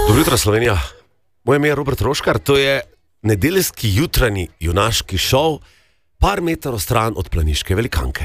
Dobro jutro, Slovenija. Moje ime je Robert Roškar, to je nedeljski jutranji junaški šov, par metrov stran od planiške velikanke.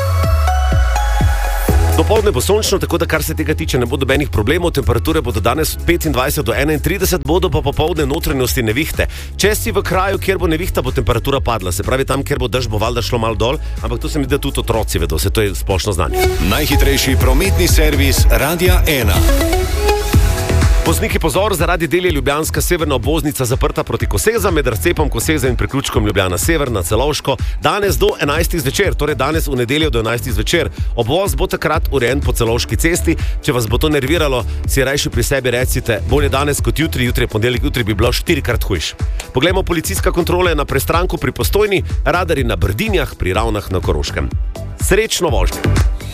Dopoldne bo sončno, tako da kar se tega tiče ne bo nobenih problemov, temperature bodo danes od 25 do 31, bodo pa popoldne notranjosti nevihte. Če si v kraju, kjer bo nevihta, bo temperatura padla, se pravi tam, kjer bo dež, bo valjda šlo malo dol, ampak to se mi da tudi otroci vedo, se to je splošno znanje. Najhitrejši prometni servis Radia 1. Vozniki pozor, zaradi del je ljubljanska severna obvoznica zaprta proti Koseza, med razcepom Koseza in priključkom Ljubljana Sever na Celovško, danes do 11. zvečer, torej danes v nedeljo do 11. zvečer. Obvoz bo takrat urejen po Celovški cesti, če vas bo to nerviralo, si rajši pri sebi recite, bolje danes kot jutri, jutri je ponedeljek, jutri bi bilo 4-krat hujš. Poglejmo policijska kontrola na Prestranku pri Postojni, radari na Brdinjah pri Ravnah na Koroškem. Srečno vožnjo!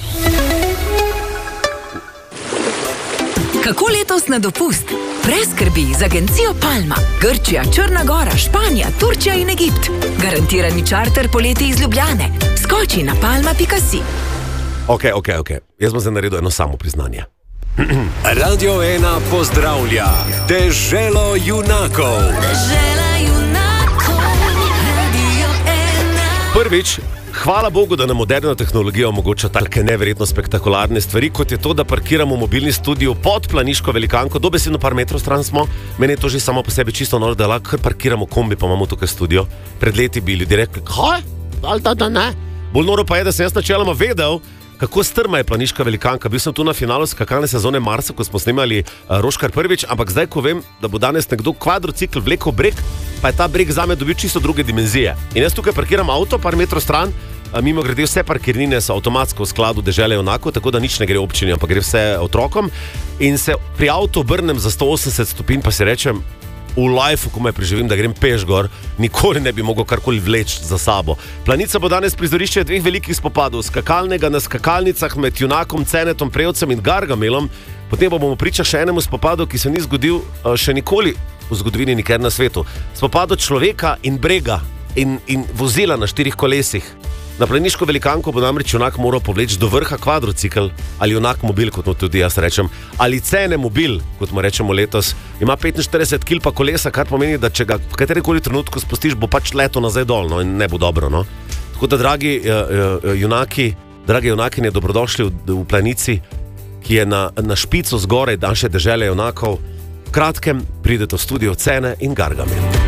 Kako letos na dopust? Brez skrbi z agencijo Palma. Grčija, Črna Gora, Španija, Turčija in Egipt. Garantirani čarter poleti iz Ljubljane. Skoči na palma.si. Ok. Jaz bom zdaj naredil eno samo priznanje. Radio 1 pozdravlja Deželo junakov. Dežela junakov. Radio 1. Prvič, hvala Bogu, da nam moderna tehnologija omogoča take neverjetno spektakularne stvari, kot je to, da parkiramo mobilni studio pod planiško velikanko, dobesedno par metrov stran smo. Meni je to že samo po sebi čisto noro, da lahko parkiramo kombi, pa imamo tukaj studio. Pred leti bi ljudje rekli, kaj? Ali da ne? Bolj noro pa je, da sem jaz načeloma vedel, kako strma je planiška velikanka. Bil sem tu na finalu skakalne sezone Marsa, ko smo snimali Roškar prvič, ampak zdaj, ko vem, da bo danes nekdo kvadrocikl vlekel breg, pa je ta breg zame dobil čisto druge dimenzije. In jaz tukaj parkiram avto par metrov stran, mimo grede vse parkirnine so avtomatsko v skladu Dežele junakov, tako da nič ne gre občini, ampak gre vse otrokom. In se pri avtu obrnem za 180 stopinj, pa si rečem, v lifeu, ko me preživim, da grem peš gor, nikoli ne bi mogel karkoli vleči za sabo. Planica bo danes prizorišče dveh velikih spopadov, skakalnega na skakalnicah med junakom Cenetom Prevcem in Gargamelom, potem bomo priča še enemu spopadu, ki se ni zgodil še nikoli v zgodovini nikjer na svetu. Spopadu človeka in brega in vozila na 4 kolesih. Na planiško velikanko bo namreč junak moral povleči do vrha kvadrocikl ali junak mobil, kot mu tudi jaz rečem, ali cene mobil, kot mu rečemo letos, ima 45 kg pa kolesa, kar pomeni, da če ga v katerikoli trenutku spustiš, bo pač leto nazaj dol, no, in ne bo dobro, no. Tako da, dragi junakinje, dobrodošli v planici, ki je na špicu zgoraj naše dežele junakov. V kratkem pridete v studio Cene in Gargamel.